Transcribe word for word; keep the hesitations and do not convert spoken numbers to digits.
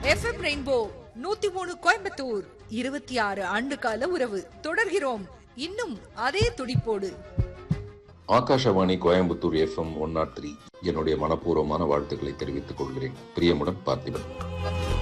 F M rainbow நூத்தி மூணு கோயம்புத்தூர் இருபத்தி ஆறு ஆண்டு கால உறவு. தொடர்கிறோம் இன்னும் அதே துடிப்போடு. Akashvani Coimbatore F M one not three என்னுடைய மனப்பூர்வமான வாழ்த்துக்களை தெரிவித்துக் கொள்கிறேன். பிரியமுடன் பார்த்திபன்.